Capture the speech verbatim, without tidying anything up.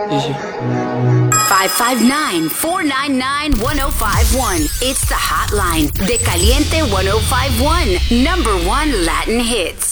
Easy. five five nine, four nine nine, one oh five one. It's the hotline. De Caliente one oh five one. Number one Latin hits.